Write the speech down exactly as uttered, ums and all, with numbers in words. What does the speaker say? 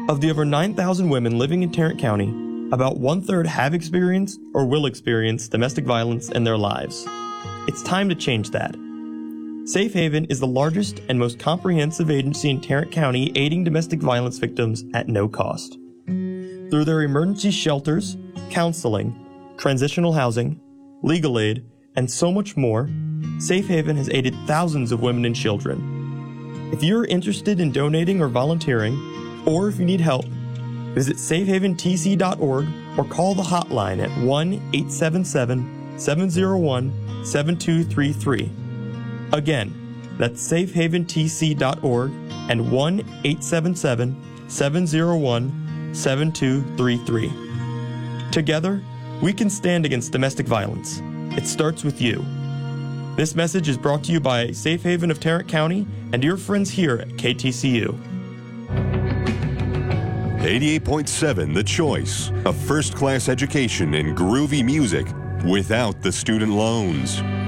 Of the over nine thousand women living in Tarrant County, about one-third have experienced or will experience domestic violence in their lives. It's time to change that. Safe Haven is the largest and most comprehensive agency in Tarrant County aiding domestic violence victims at no cost. Through their emergency shelters, counseling, transitional housing, legal aid, and so much more, Safe Haven has aided thousands of women and children. If you're interested in donating or volunteering, or if you need help, visit safe haven t c dot org or call the hotline at one eight seven seven, seven zero one, seven two three three. Again, that's safe haven t c dot org and one eight seven seven, seven zero one, seven two three three. Together, we can stand against domestic violence. It starts with you. This message is brought to you by Safe Haven of Tarrant County and your friends here at K T C U. eighty-eight point seven The Choice, a first-class education in groovy music without the student loans.